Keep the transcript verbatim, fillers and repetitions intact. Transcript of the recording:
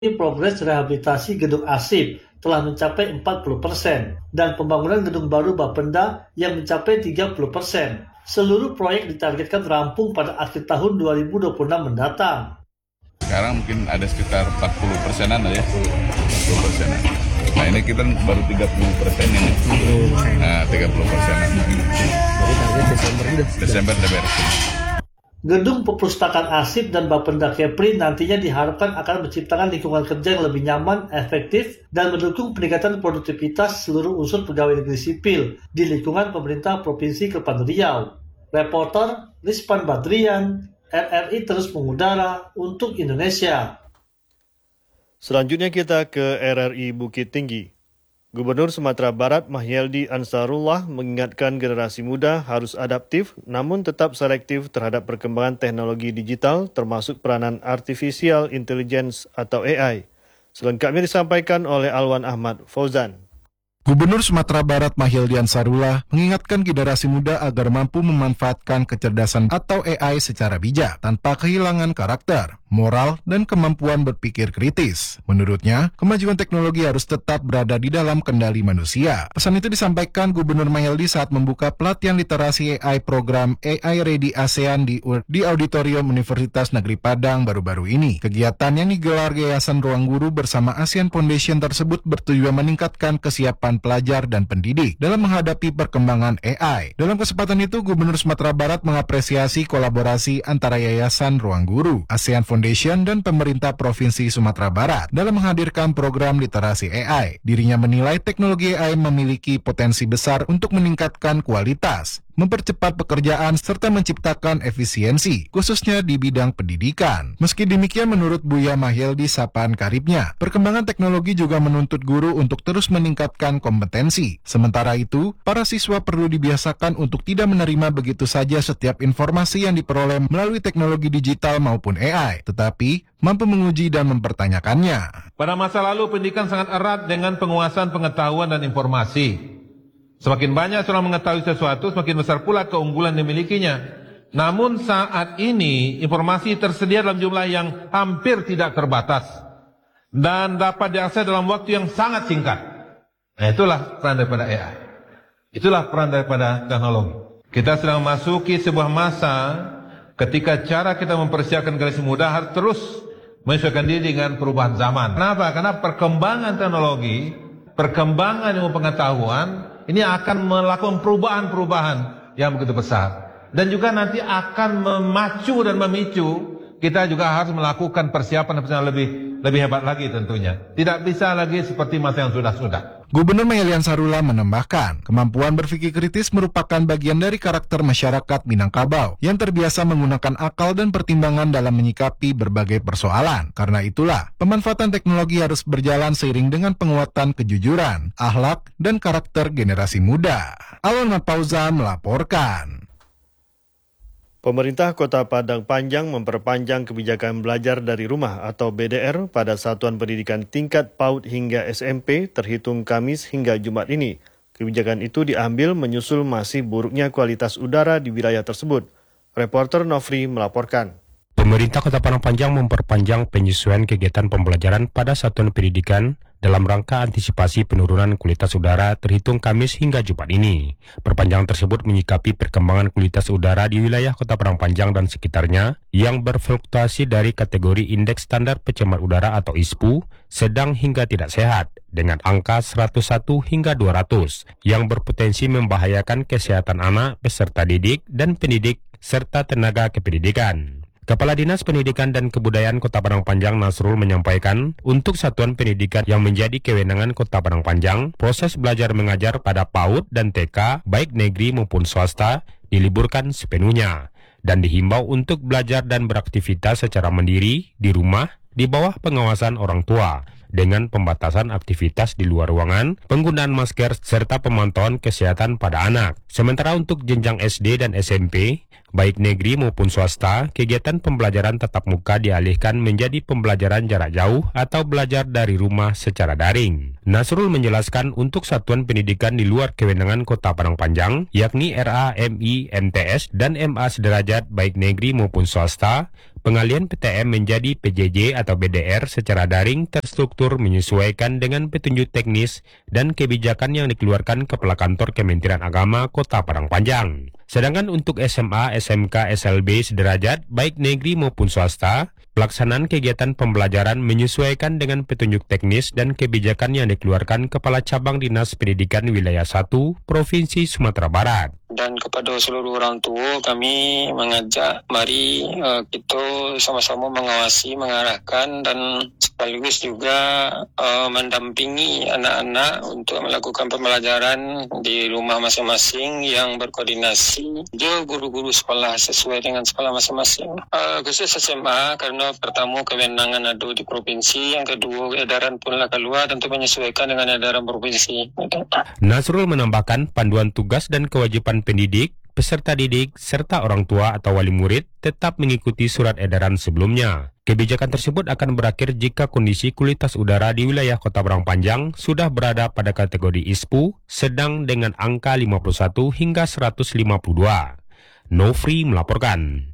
progres rehabilitasi gedung arsip telah mencapai empat puluh persen dan pembangunan gedung baru Bapenda yang mencapai tiga puluh persen. Seluruh proyek ditargetkan rampung pada akhir tahun dua ribu dua puluh enam mendatang. Sekarang mungkin ada sekitar empat puluh persenan ya, empat puluh persenan. Nah ini kita baru tiga puluh persen ini. Nah tiga puluh persenan. Jadi target Desember udah. Desember udah beres. Gedung perpustakaan arsip dan Bapenda Kepri nantinya diharapkan akan menciptakan lingkungan kerja yang lebih nyaman, efektif, dan mendukung peningkatan produktivitas seluruh unsur pegawai negeri sipil di lingkungan pemerintah Provinsi Kepulauan Riau. Reporter Rispan Badrian, R R I terus mengudara untuk Indonesia. Selanjutnya kita ke R R I Bukit Tinggi. Gubernur Sumatera Barat Mahyeldi Ansarullah mengingatkan generasi muda harus adaptif namun tetap selektif terhadap perkembangan teknologi digital termasuk peranan artificial intelligence atau A I. Selengkapnya disampaikan oleh Alwan Ahmad Fauzan. Gubernur Sumatera Barat Mahyeldi Ansarullah mengingatkan generasi muda agar mampu memanfaatkan kecerdasan atau A I secara bijak tanpa kehilangan karakter, moral, dan kemampuan berpikir kritis. Menurutnya, kemajuan teknologi harus tetap berada di dalam kendali manusia. Pesan itu disampaikan Gubernur Mahyeldi saat membuka pelatihan literasi A I program A I Ready ASEAN di, di Auditorium Universitas Negeri Padang baru-baru ini. Kegiatan yang digelar Yayasan Ruang Guru bersama ASEAN Foundation tersebut bertujuan meningkatkan kesiapan pelajar dan pendidik dalam menghadapi perkembangan A I. Dalam kesempatan itu, Gubernur Sumatera Barat mengapresiasi kolaborasi antara Yayasan Ruang Guru, ASEAN Foundation, dan pemerintah Provinsi Sumatera Barat dalam menghadirkan program literasi A I. Dirinya menilai teknologi A I memiliki potensi besar untuk meningkatkan kualitas, mempercepat pekerjaan, serta menciptakan efisiensi, khususnya di bidang pendidikan. Meski demikian, menurut Buya Mahyeldi sapaan karibnya, perkembangan teknologi juga menuntut guru untuk terus meningkatkan kompetensi. Sementara itu, para siswa perlu dibiasakan untuk tidak menerima begitu saja setiap informasi yang diperoleh melalui teknologi digital maupun A I, tetapi mampu menguji dan mempertanyakannya. Pada masa lalu, pendidikan sangat erat dengan penguasaan pengetahuan dan informasi. Semakin banyak seorang mengetahui sesuatu, semakin besar pula keunggulan yang dimilikinya. Namun saat ini, informasi tersedia dalam jumlah yang hampir tidak terbatas dan dapat diakses dalam waktu yang sangat singkat. Nah, itulah peran daripada A I. Itulah peran daripada teknologi. Kita sedang memasuki sebuah masa ketika cara kita mempersiapkan generasi muda harus terus menyesuaikan diri dengan perubahan zaman. Kenapa? Karena perkembangan teknologi, perkembangan ilmu pengetahuan ini akan melakukan perubahan-perubahan yang begitu besar. Dan juga nanti akan memacu dan memicu kita juga harus melakukan persiapan yang lebih lebih hebat lagi tentunya. Tidak bisa lagi seperti masa yang sudah-sudah. Gubernur Mahyeldi Ansarullah menambahkan, kemampuan berpikir kritis merupakan bagian dari karakter masyarakat Minangkabau yang terbiasa menggunakan akal dan pertimbangan dalam menyikapi berbagai persoalan. Karena itulah, pemanfaatan teknologi harus berjalan seiring dengan penguatan kejujuran, akhlak, dan karakter generasi muda. Alwan Pauza melaporkan. Pemerintah Kota Padang Panjang memperpanjang kebijakan belajar dari rumah atau B D R pada satuan pendidikan tingkat PAUD hingga S M P terhitung Kamis hingga Jumat ini. Kebijakan itu diambil menyusul masih buruknya kualitas udara di wilayah tersebut. Reporter Nofri melaporkan. Pemerintah Kota Padang Panjang memperpanjang penyesuaian kegiatan pembelajaran pada satuan pendidikan dalam rangka antisipasi penurunan kualitas udara terhitung Kamis hingga Jumat ini. Perpanjangan tersebut menyikapi perkembangan kualitas udara di wilayah Kota Padang Panjang dan sekitarnya yang berfluktuasi dari kategori Indeks Standar Pencemar Udara atau I S P U sedang hingga tidak sehat dengan angka seratus satu hingga dua ratus yang berpotensi membahayakan kesehatan anak, peserta didik, dan pendidik serta tenaga kependidikan. Kepala Dinas Pendidikan dan Kebudayaan Kota Padang Panjang Nasrul menyampaikan, untuk satuan pendidikan yang menjadi kewenangan Kota Padang Panjang, proses belajar mengajar pada PAUD dan T K, baik negeri maupun swasta, diliburkan sepenuhnya, dan dihimbau untuk belajar dan beraktivitas secara mandiri di rumah di bawah pengawasan orang tua, dengan pembatasan aktivitas di luar ruangan, penggunaan masker, serta pemantauan kesehatan pada anak. Sementara untuk jenjang S D dan S M P, baik negeri maupun swasta, kegiatan pembelajaran tatap muka dialihkan menjadi pembelajaran jarak jauh atau belajar dari rumah secara daring. Nasrul menjelaskan untuk satuan pendidikan di luar kewenangan Kota Padang Panjang, yakni R A, M I, M T S, dan M A sederajat baik negeri maupun swasta, Pengalian P T M menjadi P J J atau B D R secara daring terstruktur menyesuaikan dengan petunjuk teknis dan kebijakan yang dikeluarkan Kepala Kantor Kementerian Agama Kota Padang Panjang. Sedangkan untuk S M A, S M K, S L B sederajat, baik negeri maupun swasta, pelaksanaan kegiatan pembelajaran menyesuaikan dengan petunjuk teknis dan kebijakan yang dikeluarkan Kepala Cabang Dinas Pendidikan Wilayah satu, Provinsi Sumatera Barat. Dan kepada seluruh orang tua kami mengajak mari uh, kita sama-sama mengawasi, mengarahkan dan sekaligus juga uh, mendampingi anak-anak untuk melakukan pembelajaran di rumah masing-masing yang berkoordinasi juga guru-guru sekolah sesuai dengan sekolah masing-masing. Uh, khusus S M A karena pertama kewenangan ada di provinsi, yang kedua edaran punlah keluar tentu menyesuaikan dengan edaran provinsi. Nasrul menambahkan panduan tugas dan kewajiban pendidik, peserta didik, serta orang tua atau wali murid tetap mengikuti surat edaran sebelumnya. Kebijakan tersebut akan berakhir jika kondisi kualitas udara di wilayah Kota Padang Panjang sudah berada pada kategori I S P U, sedang dengan angka lima puluh satu hingga seratus lima puluh dua. Nofri melaporkan.